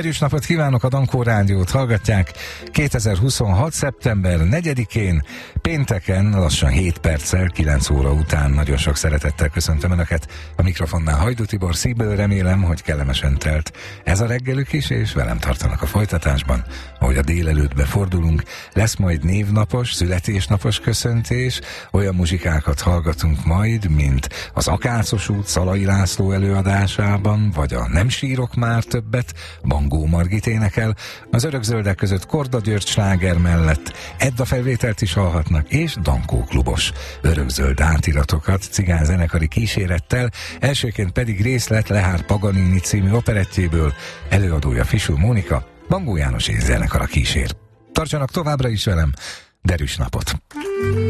Derűs napot kívánok, a Dankó Rádiót hallgatják. 2026. szeptember 4-én, pénteken, lassan 7 perccel, 9 óra után nagyon sok szeretettel köszöntöm Önöket. A mikrofonnál Hajdú Tibor Szíből, remélem, hogy kellemesen telt ez a reggelük is, és velem tartanak a folytatásban. Ahogy a délelőttbe fordulunk, lesz majd névnapos, születésnapos köszöntés, olyan muzsikákat hallgatunk majd, mint az Akácos út Szalai László előadásában, vagy a Nem sírok már többet, Bangó Margit énekel, az Örökzöldek között Korda György sláger mellett Edda felvételt is hallhatnak, és Dankó klubos örökzöld átiratokat cigányzenekari kísérettel, elsőként pedig részlet Lehár Paganini című operettjéből, előadója Fisül Mónika, Bangó János és zenekara kísér. Tartsanak továbbra is velem, derűs napot!